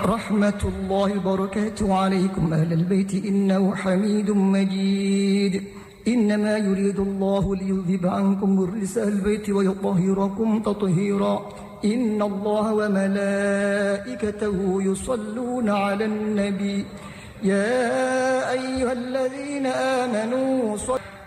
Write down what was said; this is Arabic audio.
رحمة الله وبركاته عليكم أهل البيت إنه حميد مجيد. إنما يريد الله ليذهب عنكم الرجس أهل البيت ويطهركم تطهيرا. إن الله وملائكته يصلون على النبي يا أيها الذين آمنوا